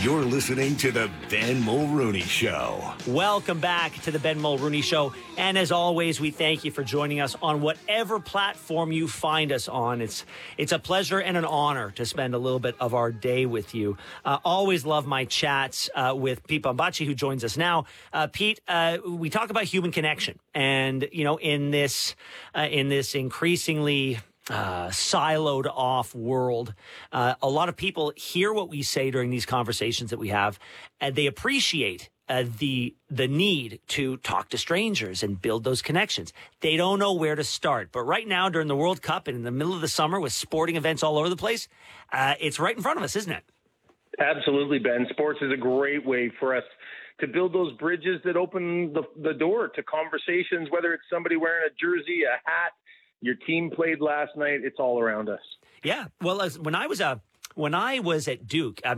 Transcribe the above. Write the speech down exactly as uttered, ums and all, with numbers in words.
You're listening to the Ben Mulrooney Show. Welcome back to the Ben Mulrooney Show. And as always, we thank you for joining us on whatever platform you find us on. It's it's a pleasure and an honor to spend a little bit of our day with you. Uh, always love my chats uh, with Pete Bombachi, who joins us now. Uh, Pete, uh, we talk about human connection. And, you know, in this uh, in this increasingly Uh, siloed off world. Uh, a lot of people hear what we say during these conversations that we have, and they appreciate uh, the the need to talk to strangers and build those connections. They don't know where to start. But right now, during the World Cup and in the middle of the summer with sporting events all over the place, uh, it's right in front of us, isn't it? Absolutely, Ben. Sports is a great way for us to build those bridges that open the, the door to conversations, whether it's somebody wearing a jersey, a hat, your team played last night. It's all around us. Yeah. Well, as, when I was a when I was at Duke, I